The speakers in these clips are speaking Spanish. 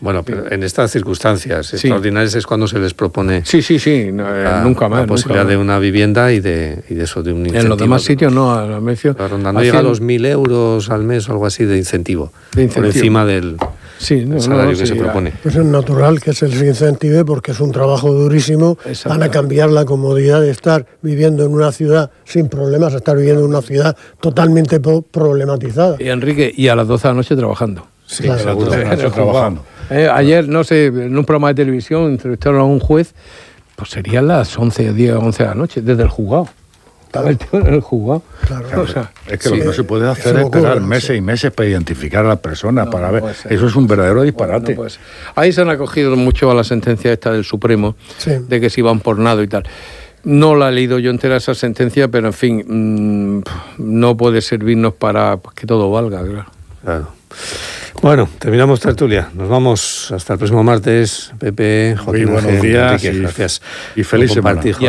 Bueno, pero en estas circunstancias extraordinarias es cuando se les propone nunca más. La posibilidad de una vivienda y de eso, de un incentivo. En los demás sitios no, a lo mejor. Claro, no llega a los 1.000 euros al mes o algo así de incentivo. Por encima del salario que se propone. Pues es natural que se les incentive porque es un trabajo durísimo. Van a cambiar la comodidad de estar viviendo en una ciudad sin problemas a estar viviendo en una ciudad totalmente problematizada. Y Enrique, y a las 12 de la noche trabajando. Sí, seguro. Trabajando. Ayer, no sé, en un programa de televisión entrevistaron a un juez, pues serían las 11 de la noche, desde el juzgado. Estaba el tío en el juzgado. Claro. O sea, es que lo que no se puede hacer es esperar meses y meses para identificar a la persona, para ver. Eso es un verdadero disparate. Ahí se han acogido mucho a la sentencia esta del Supremo, de que se iban por nada y tal. No la he leído yo entera esa sentencia, pero en fin, no puede servirnos para que todo valga, claro. Bueno, terminamos tertulia. Nos vamos hasta el próximo martes. Pepe, Joaquín, buenos días. Enrique, gracias. Y feliz semana. Y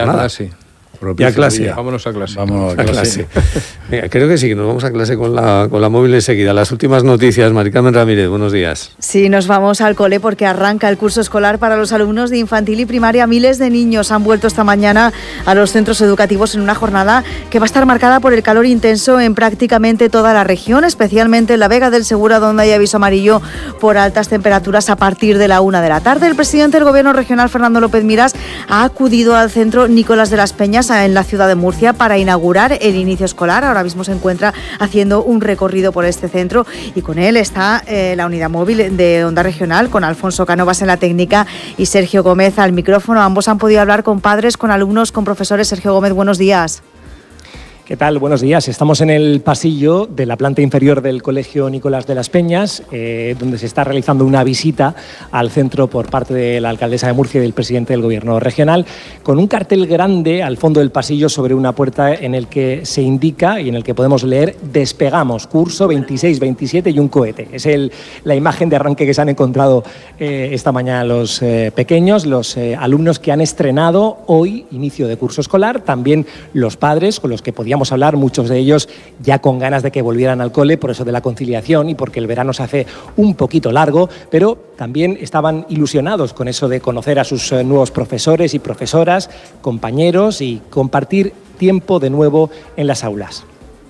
a clase. Vámonos a clase. Vamos a clase. Mira, creo que sí, que nos vamos a clase con la móvil enseguida. Las últimas noticias, Mari Carmen Ramírez, buenos días. Sí, nos vamos al cole porque arranca el curso escolar para los alumnos de infantil y primaria. Miles de niños han vuelto esta mañana a los centros educativos en una jornada que va a estar marcada por el calor intenso en prácticamente toda la región, especialmente en la Vega del Segura, donde hay aviso amarillo por altas temperaturas a partir de la 1 de la tarde. El presidente del Gobierno regional, Fernando López Miras, ha acudido al centro Nicolás de las Peñas en la ciudad de Murcia para inaugurar el inicio escolar. Ahora mismo se encuentra haciendo un recorrido por este centro y con él está la unidad móvil de Onda Regional, con Alfonso Cánovas en la técnica y Sergio Gómez al micrófono. Ambos han podido hablar con padres, con alumnos, con profesores. Sergio Gómez, buenos días. ¿Qué tal? Buenos días. Estamos en el pasillo de la planta inferior del Colegio Nicolás de las Peñas, donde se está realizando una visita al centro por parte de la alcaldesa de Murcia y del presidente del Gobierno regional, con un cartel grande al fondo del pasillo sobre una puerta en el que se indica y en el que podemos leer "Despegamos, curso 26-27 y un cohete". Es la imagen de arranque que se han encontrado esta mañana los pequeños, los alumnos que han estrenado hoy inicio de curso escolar, también los padres con los que podíamos hablar, muchos de ellos ya con ganas de que volvieran al cole, por eso de la conciliación y porque el verano se hace un poquito largo, pero también estaban ilusionados con eso de conocer a sus nuevos profesores y profesoras, compañeros y compartir tiempo de nuevo en las aulas.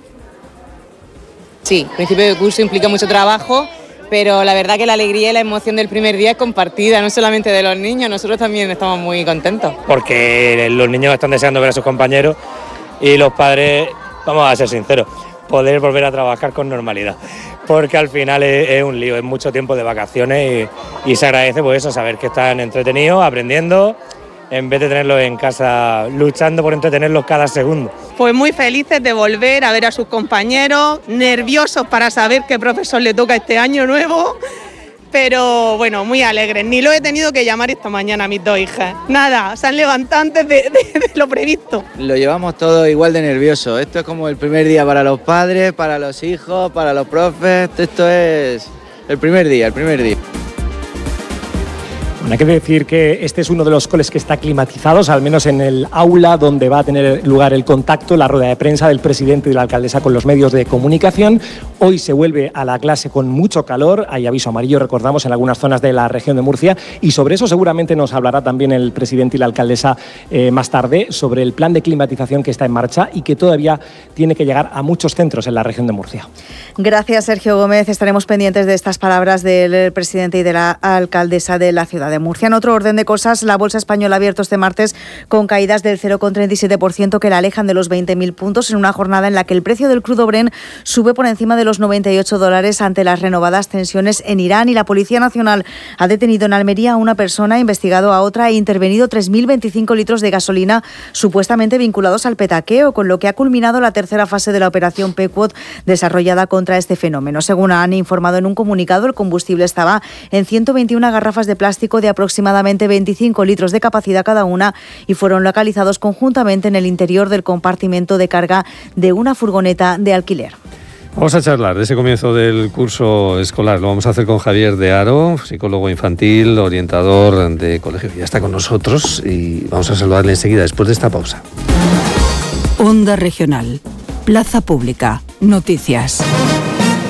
Sí, principio de curso implica mucho trabajo, pero la verdad que la alegría y la emoción del primer día es compartida, no solamente de los niños, nosotros también estamos muy contentos. Porque los niños están deseando ver a sus compañeros y los padres, vamos a ser sinceros, poder volver a trabajar con normalidad, porque al final es un lío, es mucho tiempo de vacaciones y se agradece pues eso, saber que están entretenidos, aprendiendo, en vez de tenerlos en casa luchando por entretenerlos cada segundo. Pues muy felices de volver a ver a sus compañeros, nerviosos para saber qué profesor le toca este año nuevo, pero bueno, muy alegres. Ni lo he tenido que llamar esta mañana a mis dos hijas. Nada, se han levantado antes de lo previsto. Lo llevamos todo igual de nervioso. Esto es como el primer día para los padres, para los hijos, para los profes. Esto es el primer día. Bueno, hay que decir que este es uno de los coles que está climatizados, al menos en el aula donde va a tener lugar el contacto, la rueda de prensa del presidente y de la alcaldesa con los medios de comunicación. Hoy se vuelve a la clase con mucho calor, hay aviso amarillo, recordamos, en algunas zonas de la región de Murcia, y sobre eso seguramente nos hablará también el presidente y la alcaldesa más tarde, sobre el plan de climatización que está en marcha y que todavía tiene que llegar a muchos centros en la región de Murcia. Gracias, Sergio Gómez. Estaremos pendientes de estas palabras del presidente y de la alcaldesa de la ciudad de Murcia. En otro orden de cosas, la bolsa española ha abierto este martes con caídas del 0,37% que la alejan de los 20.000 puntos en una jornada en la que el precio del crudo Brent sube por encima de los $98 ante las renovadas tensiones en Irán, y la Policía Nacional ha detenido en Almería a una persona, investigado a otra e intervenido 3.025 litros de gasolina supuestamente vinculados al petaqueo, con lo que ha culminado la tercera fase de la operación Pequod desarrollada contra este fenómeno. Según han informado en un comunicado, el combustible estaba en 121 garrafas de plástico de aproximadamente 25 litros de capacidad cada una y fueron localizados conjuntamente en el interior del compartimento de carga de una furgoneta de alquiler. Vamos a charlar de ese comienzo del curso escolar. Lo vamos a hacer con Javier de Haro, psicólogo infantil, orientador de colegio. Ya está con nosotros y vamos a saludarle enseguida después de esta pausa. Onda Regional, Plaza Pública, Noticias.